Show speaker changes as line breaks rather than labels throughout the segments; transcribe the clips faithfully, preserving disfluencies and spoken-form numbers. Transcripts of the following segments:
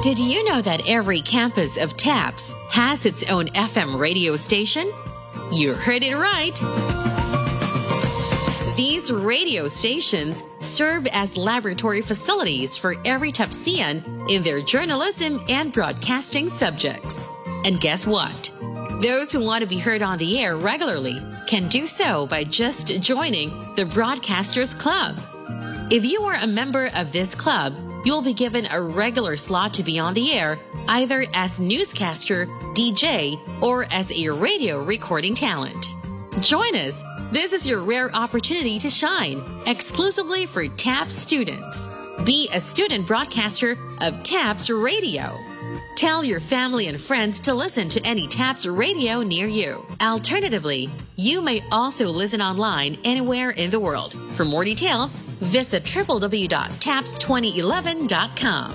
Did you know that every campus of TAPS has its own F M radio station? You heard it right. These radio stations serve as laboratory facilities for every TAPSian in their journalism and broadcasting subjects. And guess what? Those who want to be heard on the air regularly can do so by just joining the Broadcasters Club. If you are a member of this club, you'll be given a regular slot to be on the air, either as newscaster, D J, or as a radio recording talent. Join us. This is your rare opportunity to shine, exclusively for TAPS students. Be a student broadcaster of TAPS Radio. Tell your family and friends to listen to any TAPS radio near you. Alternatively, you may also listen online anywhere in the world. For more details, visit w w w dot taps twenty eleven dot com.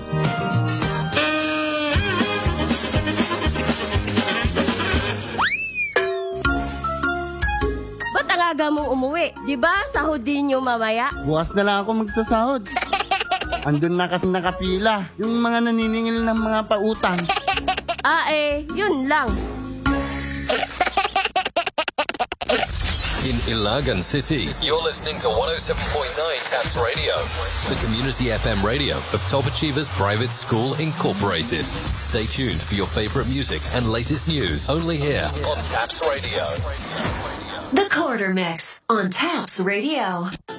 Ba't ang aga mong umuwi? Di ba sahod din nyo mamaya?
Bukas na lang ako magsasahod. Andun na kasi nakapila, yung mga naniningil ng mga pautang.
Ah eh, yun lang.
In Ilagan City, you're listening to one oh seven point nine TAPS Radio, the community F M radio of Top Achievers Private School Incorporated. Stay tuned for your favorite music and latest news, only here on TAPS Radio.
The Quarter Mix on TAPS Radio.